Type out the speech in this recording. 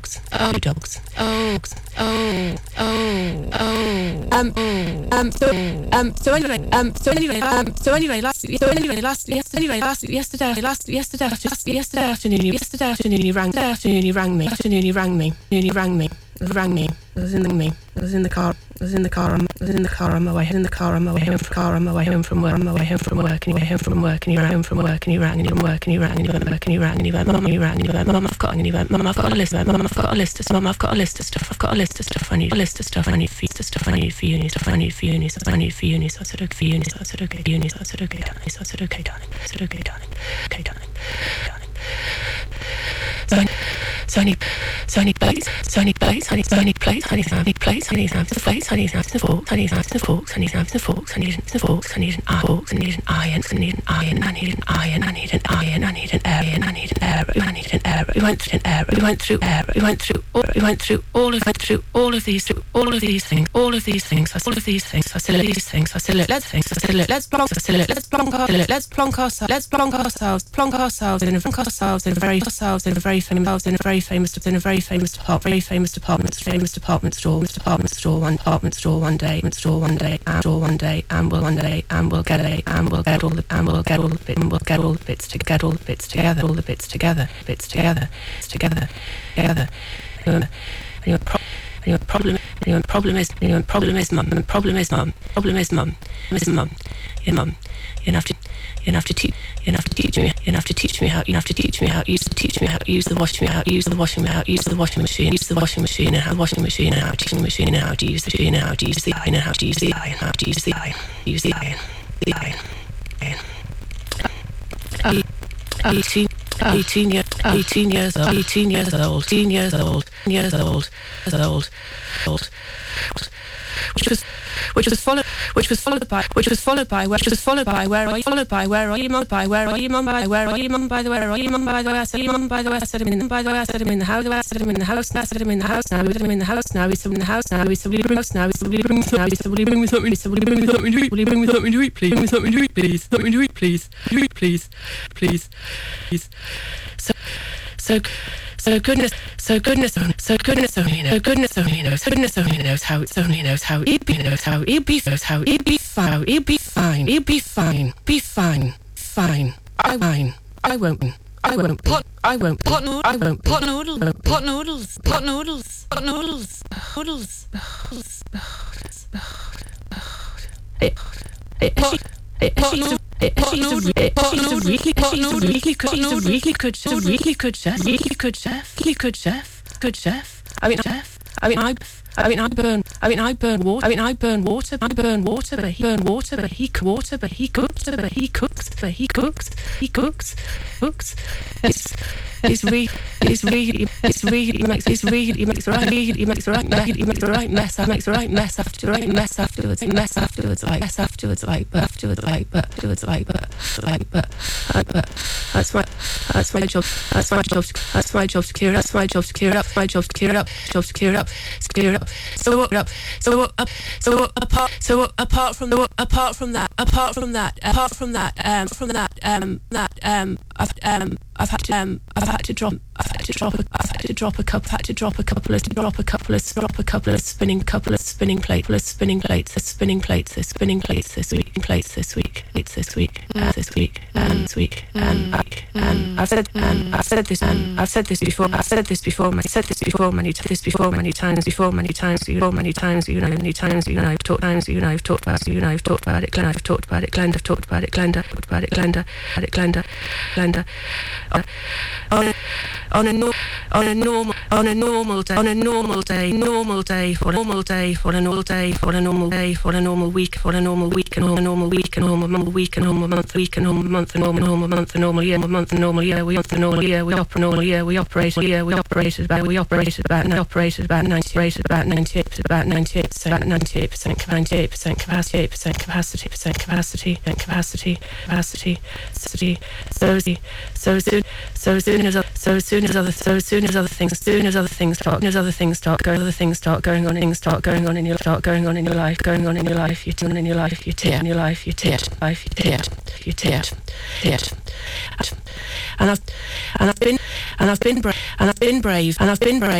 dogs, dogs, So anyway, yesterday afternoon, he rang me. I was in the car on my way home from work, and he rang and he went, Mum, I've got a list of stuff I need for uni. So I said, okay, darling. So I need plates, I need knives and forks, I need an iron, I need an air. We went through all of these things. I said, let's plonk ourselves in a very famous department store one day, and we'll get all the bits together. And your problem is, mum. You have to teach me how to use the washing machine, and how to use the iron, and how to use the iron. 18 years old, which was followed by where are you mum by the way I said him in the house now he's in the house now he's somebody bring me something to eat please. So goodness only knows how he'll be fine. I won't. Pot noodles. She's a really good chef. I burn water, but he cooks. He makes the right mess afterwards. That's my job. That's my job to clear up. So apart from that, I've had to drop a couple of spinning plates I've said this before many times. I've talked about it. I've talked about it. Glenda. On a normal day, for a normal week, a normal month, a normal year. We operated about 98% capacity. So as soon as other things start going on in your life, you and I've been brave